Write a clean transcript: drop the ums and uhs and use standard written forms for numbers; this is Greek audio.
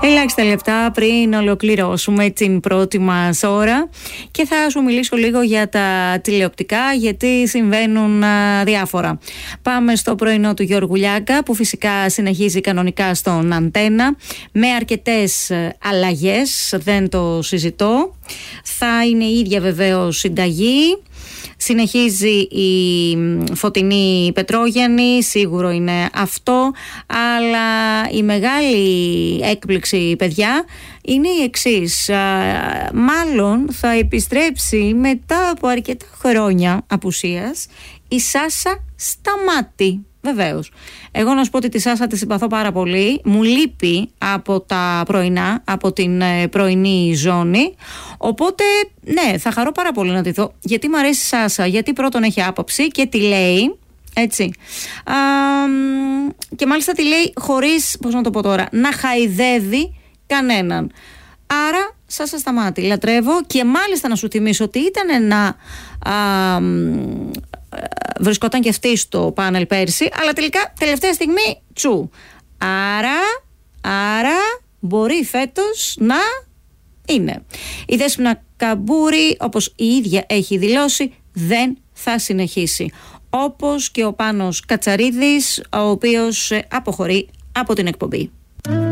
Ελάχιστα λεπτά πριν ολοκληρώσουμε την πρώτη μας ώρα και θα σου μιλήσω λίγο για τα τηλεοπτικά, γιατί συμβαίνουν διάφορα. Πάμε στο πρωινό του Γιώργου Λιάγκα, που φυσικά συνεχίζει κανονικά στον Αντένα με αρκετές αλλαγές, δεν το συζητώ. Θα είναι η ίδια βεβαίως συνταγή. Συνεχίζει η Φωτεινή Πετρόγιαννη, σίγουρο είναι αυτό, αλλά η μεγάλη έκπληξη, παιδιά, είναι η εξής. Μάλλον θα επιστρέψει μετά από αρκετά χρόνια απουσίας η Σάσα Σταμάτη. Βεβαίως. Εγώ να σου πω ότι τη Σάσα τη συμπαθώ πάρα πολύ. Μου λείπει από τα πρωινά, από την πρωινή ζώνη. Οπότε, ναι, θα χαρώ πάρα πολύ να τη δω. Γιατί μου αρέσει η Σάσα, γιατί πρώτον έχει άποψη και τη λέει, έτσι. Και μάλιστα τη λέει χωρίς, πώς να το πω τώρα, να χαϊδεύει κανέναν. Άρα, Σάσα Σταμάτη, λατρεύω. Και μάλιστα να σου θυμίσω ότι ήταν βρισκόταν και αυτή στο πάνελ πέρσι, αλλά τελικά τελευταία στιγμή τσου. Άρα μπορεί φέτος να είναι. Η Δέσποινα Καμπούρη, όπως η ίδια έχει δηλώσει, δεν θα συνεχίσει. Όπως και ο Πάνος Κατσαρίδης, ο οποίος αποχωρεί από την εκπομπή.